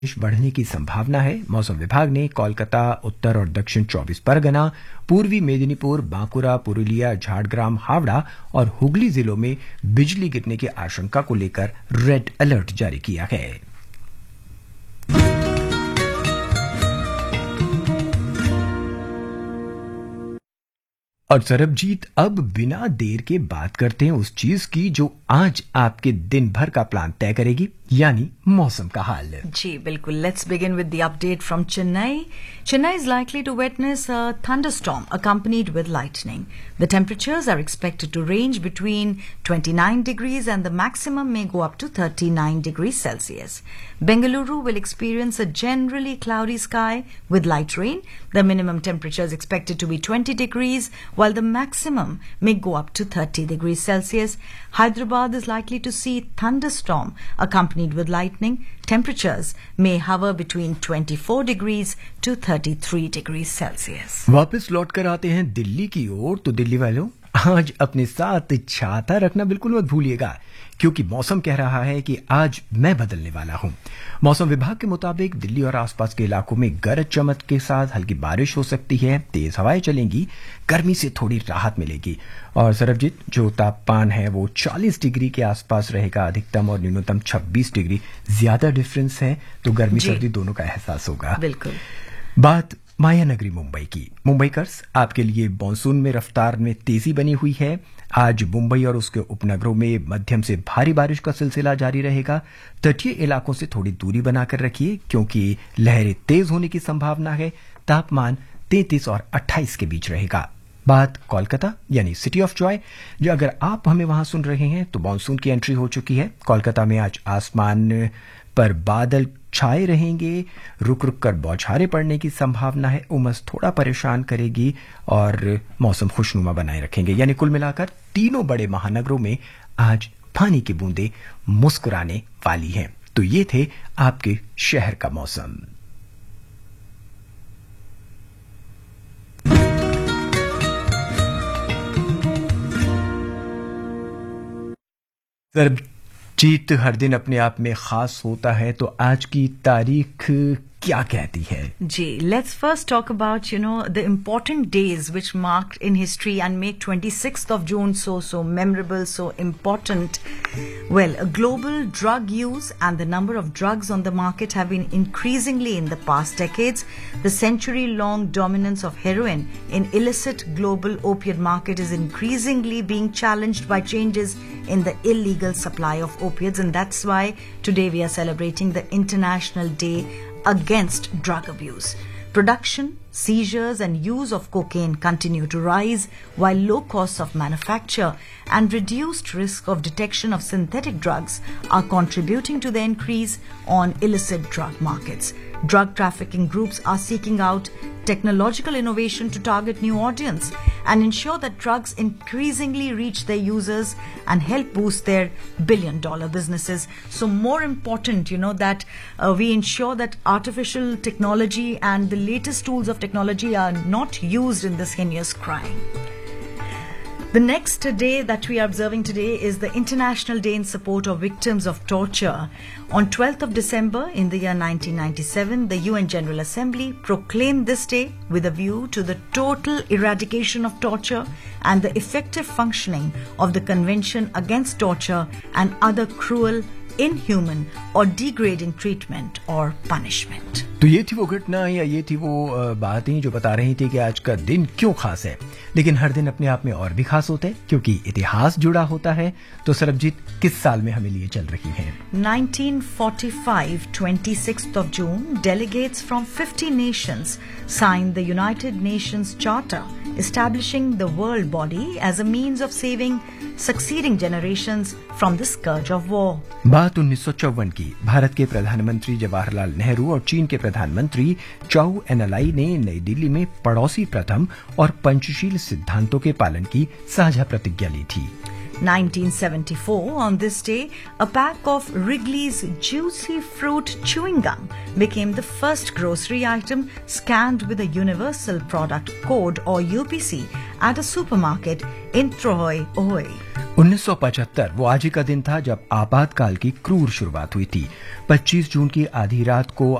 बारिश बढ़ने की संभावना है। मौसम विभाग ने कोलकाता, उत्तर और दक्षिण 24 परगना, पूर्वी मेदिनीपुर, बांकुरा, पुरुलिया, झारग्राम, हावड़ा और हुगली जिलों में बिजली गिरने की आशंका को लेकर रेड अलर्ट जारी किया है। और सरबजीत, अब बिना देर के बात करते हैं उस चीज की जो आज आपके दिन भर का प्लान तय करेगी, यानी मौसम का हाल। जी बिल्कुल, let's begin with the update from Chennai. Chennai is likely to witness a thunderstorm accompanied with lightning. The temperatures are expected to range between 29 degrees and the maximum may go up to 39 degrees Celsius. Bengaluru will experience a generally cloudy sky with light rain. The minimum temperature is expected to be 20 degrees while the maximum may go up to 30 degrees Celsius. Hyderabad is likely to see thunderstorm accompanied with lightning. Temperatures may hover between 24 degrees to 33 degrees Celsius. वापस लौट कर आते हैं दिल्ली की ओर। तो दिल्ली वालों, आज अपने साथ छाता रखना बिल्कुल मत भूलिएगा, क्योंकि मौसम कह रहा है कि आज मैं बदलने वाला हूं। मौसम विभाग के मुताबिक दिल्ली और आसपास के इलाकों में गरज चमक के साथ हल्की बारिश हो सकती है, तेज हवाएं चलेंगी, गर्मी से थोड़ी राहत मिलेगी। और सरबजीत, जो तापमान है वो 40 डिग्री के आसपास रहेगा, अधिकतम और न्यूनतम 26 डिग्री। ज्यादा डिफरेंस है तो गर्मी सर्दी दोनों का एहसास होगा। बिल्कुल। बात माया नगरी मुंबई की। मुंबईकर्स, आपके लिए मानसून में रफ्तार में तेजी बनी हुई है। आज मुंबई और उसके उपनगरों में मध्यम से भारी बारिश का सिलसिला जारी रहेगा। तटीय इलाकों से थोड़ी दूरी बनाकर रखिए, क्योंकि लहरें तेज होने की संभावना है। तापमान 33 और 28 के बीच रहेगा। बात कोलकाता यानी सिटी ऑफ जॉय, जो अगर आप हमें वहां सुन रहे हैं तो मानसून की एंट्री हो चुकी है। कोलकाता में आज आसमान पर बादल छाए रहेंगे, रुक रुक कर बौछारें पड़ने की संभावना है। उमस थोड़ा परेशान करेगी और मौसम खुशनुमा बनाए रखेंगे। यानी कुल मिलाकर तीनों बड़े महानगरों में आज पानी की बूंदें मुस्कुराने वाली हैं। तो ये थे आपके शहर का मौसम। सरबजीत, हर दिन अपने आप में खास होता है, तो आज की तारीख क्या कहती है? जी, let's first talk about, the important days which marked in history and make 26th of June so memorable, so important. Well, global drug use and the number of drugs on the market have been increasingly in the past decades. The century-long dominance of heroin in illicit global opiate market is increasingly being challenged by changes in the illegal supply of opiates, and that's why today we are celebrating the International Day against drug abuse. Production, seizures and use of cocaine continue to rise, while low costs of manufacture and reduced risk of detection of synthetic drugs are contributing to the increase on illicit drug markets. Drug trafficking groups are seeking out technological innovation to target new audience and ensure that drugs increasingly reach their users and help boost their billion-dollar businesses. So more important, that we ensure that artificial technology and the latest tools of technology are not used in this heinous crime. The next day that we are observing today is the International Day in support of victims of torture. On 12th of December in the year 1997, the UN General Assembly proclaimed this day with a view to the total eradication of torture and the effective functioning of the Convention Against Torture and other cruel, inhuman or degrading treatment or punishment. तो ये थी वो घटना या ये थी वो बातें जो बता रही थी कि आज का दिन क्यों खास है। लेकिन हर दिन अपने आप में और भी खास होता है, क्योंकि इतिहास जुड़ा होता है। तो सरबजीत, किस साल में हमें लिए चल रही हैं? 1945, 26th of June, delegates from 50 nations signed the United Nations Charter, establishing the world body as a means of saving succeeding generations from the scourge of war. बात 1954 की। भारत के प्रधानमंत्री जवाहरलाल नेहरू और चीन के प्रधानमंत्री चाउ एनलाई ने नई दिल्ली में पड़ोसी प्रथम और पंचशील सिद्धांतों के पालन की साझा प्रतिज्ञा ली थी। 1974, on this day, a pack of Wrigley's Juicy Fruit Chewing Gum became the first grocery item scanned with a Universal Product Code or UPC at a supermarket in Troy, Ohio. 1975 वो आज ही का दिन था जब आपातकाल की क्रूर शुरुआत हुई थी। 25 जून की आधी रात को